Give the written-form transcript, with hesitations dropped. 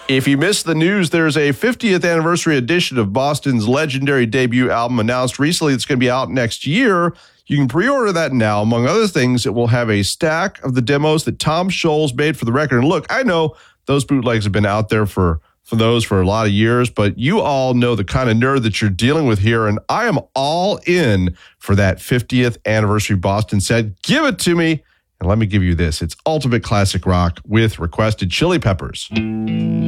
If you missed the news, there's a 50th anniversary edition of Boston's legendary debut album announced recently. It's going to be out next year. You can pre-order that now. Among other things, it will have a stack of the demos that Tom Scholz made for the record. And look, I know those bootlegs have been out there for those for a lot of years, but you all know the kind of nerd that you're dealing with here, and I am all in for that 50th anniversary Boston set. Give it to me, and let me give you this. It's ultimate classic rock with requested Chili Peppers.